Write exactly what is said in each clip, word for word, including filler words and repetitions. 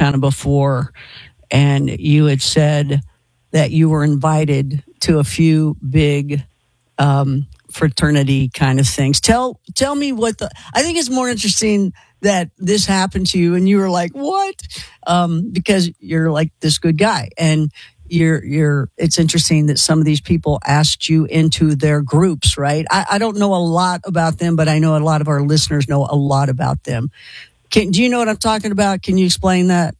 kind of before, and you had said that you were invited to a few big um, fraternity kind of things. Tell tell me what the. I think it's more interesting that this happened to you, and you were like, "What?" Um, because you're like this good guy, and you're you're. It's interesting that some of these people asked you into their groups, right? I, I don't know a lot about them, but I know a lot of our listeners know a lot about them. Can, do you know what I'm talking about? Can you explain that?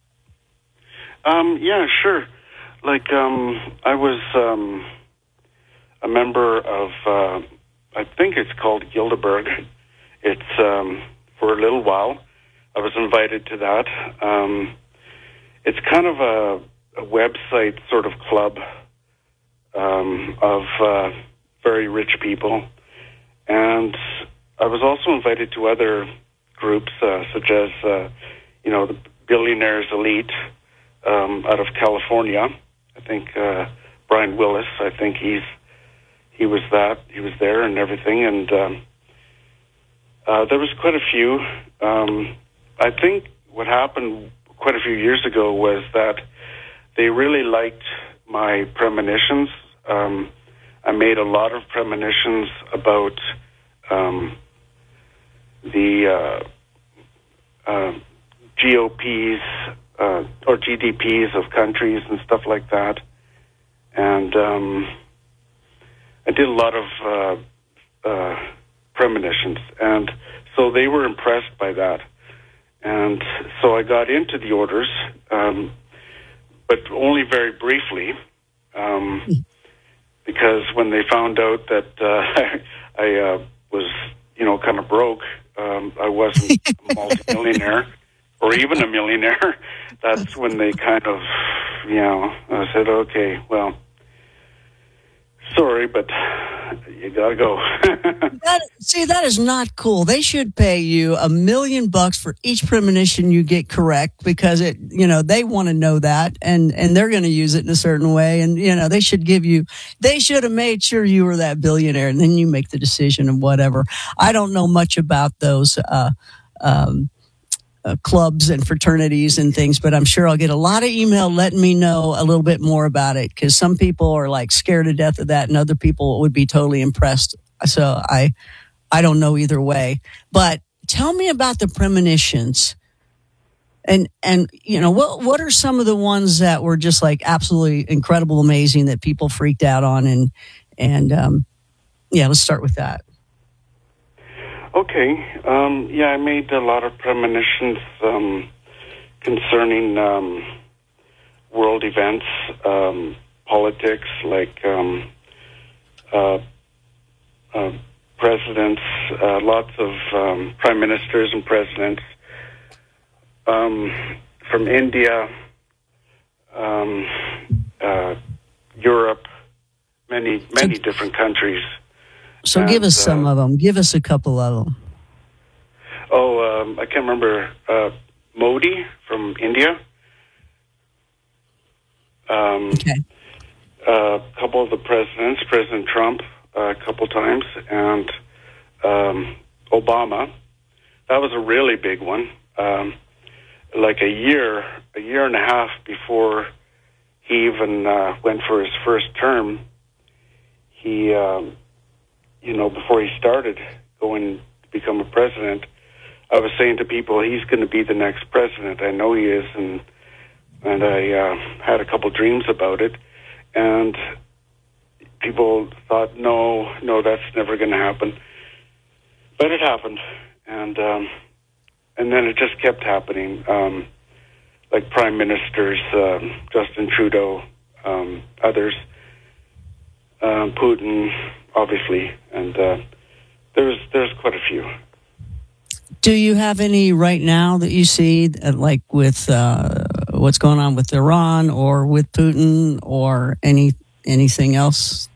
Um, yeah, sure. Like, um, I was um, a member of, uh, I think it's called Gilderberg. It's um, for a little while. I was invited to that. Um, it's kind of a, a website sort of club um, of uh, very rich people. And I was also invited to other groups, uh, such as, uh, you know, the Billionaires Elite um, out of California. I think uh, Brian Willis, I think he's he was that. He was there and everything. And um, uh, there was quite a few. Um, I think what happened quite a few years ago was that they really liked my premonitions. Um, I made a lot of premonitions about um, the uh, uh, G O Ps uh, or G D Ps of countries and stuff like that. And um, I did a lot of uh, uh, premonitions. And so they were impressed by that. And so I got into the orders, um, but only very briefly, um, because when they found out that uh, I uh, was, you know, kind of broke, um, I wasn't a multimillionaire or even a millionaire, that's when they kind of, you know, I said, okay, well, sorry, but you gotta go. that, see, that is not cool. They should pay you a million bucks for each premonition you get correct, because it, you know, they want to know that, and and they're going to use it in a certain way, and you know, they should give you. They should have made sure you were that billionaire, and then you make the decision of whatever. I don't know much about those. Uh, um, Uh, clubs and fraternities and things, but I'm sure I'll get a lot of email letting me know a little bit more about it, because some people are like scared to death of that and other people would be totally impressed. So I I don't know either way. But tell me about the premonitions. And and you know, what what are some of the ones that were just like absolutely incredible, amazing, that people freaked out on? And and um, yeah, let's start with that. Okay. Um, yeah, I made a lot of premonitions um, concerning um, world events, um, politics, like um, uh, uh, presidents, uh, lots of um, prime ministers and presidents um, from India, um, uh, Europe, many, many different countries. So and, give us some uh, of them. Give us a couple of them. Oh, um, I can't remember. Uh, Modi from India. Um, okay. A couple of the presidents, President Trump, uh, a couple times, and um, Obama. That was a really big one. Um, like a year, a year and a half before he even uh, went for his first term, he. Um, You know, before he started going to become a president, I was saying to people, he's going to be the next president. I know he is, and and I uh, had a couple dreams about it. And people thought, no, no, that's never going to happen. But it happened, and um, and then it just kept happening. Um, like prime ministers, um, Justin Trudeau, um, others, um, Putin, obviously, and uh, there's there's quite a few. Do you have any right now that you see, uh, like with uh, what's going on with Iran or with Putin or any anything else?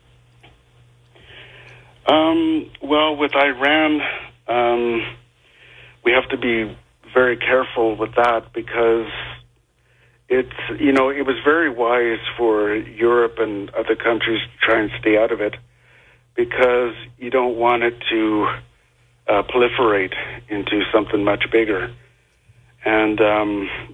Um, well, with Iran, um, we have to be very careful with that, because it's, you know, it was very wise for Europe and other countries to try and stay out of it, because you don't want it to uh, proliferate into something much bigger. And um,